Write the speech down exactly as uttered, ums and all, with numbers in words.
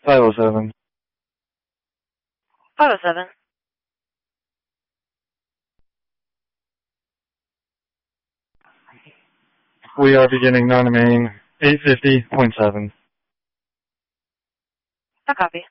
five oh seven. five oh seven. We are beginning non-main eight fifty point seven. I copy.